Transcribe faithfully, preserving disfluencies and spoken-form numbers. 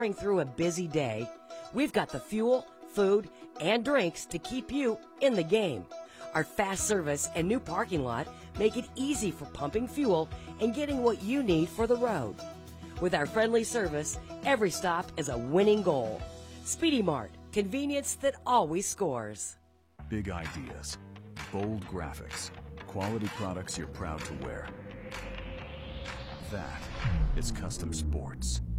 through a busy day, we've got the fuel, food, and drinks to keep you in the game. Our fast service and new parking lot make it easy for pumping fuel and getting what you need for the road. With our friendly service, every stop is a winning goal. Speedy Mart, convenience that always scores. Big ideas, bold graphics, quality products you're proud to wear. That is Custom Sports.